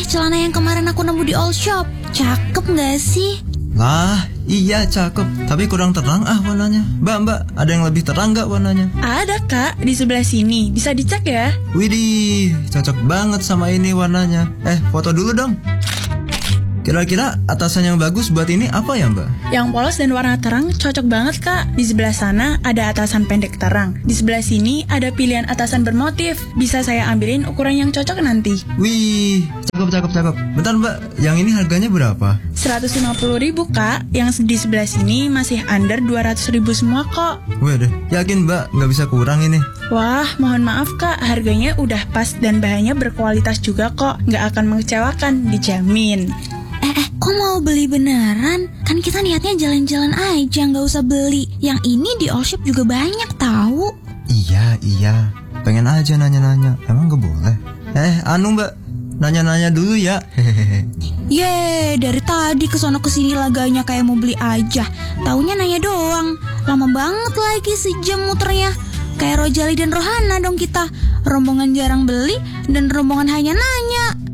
celana yang kemarin aku nemu di All Shop. Cakep gak sih? Lah, iya cakep. Tapi kurang terang warnanya. Mbak, ada yang lebih terang gak warnanya? Ada kak, di sebelah sini. Bisa dicek ya. Widih, cocok banget sama ini warnanya. Foto dulu dong. Kira-kira atasan yang bagus buat ini apa ya mbak? Yang polos dan warna terang cocok banget kak. Di sebelah sana ada atasan pendek terang. Di sebelah sini ada pilihan atasan bermotif. Bisa saya ambilin ukuran yang cocok nanti. Wih, cakep. Bentar mbak, yang ini harganya berapa? 150.000 kak. Yang di sebelah sini masih under 200.000 semua kok. Waduh, yakin mbak nggak bisa kurang ini? Wah, mohon maaf kak, harganya udah pas dan bahannya berkualitas juga kok. Nggak akan mengecewakan, dijamin. Kok mau beli beneran? Kan kita niatnya jalan-jalan aja, nggak usah beli. Yang ini di All Shop juga banyak tahu. Iya. Pengen aja nanya-nanya. Emang gak boleh? Mbak, nanya-nanya dulu ya. Yeay, dari tadi kesono kesini laganya kayak mau beli aja. Taunya nanya doang. Lama banget lagi sejam muternya. Kayak Rojali dan Rohana dong kita. Rombongan jarang beli dan rombongan hanya nanya.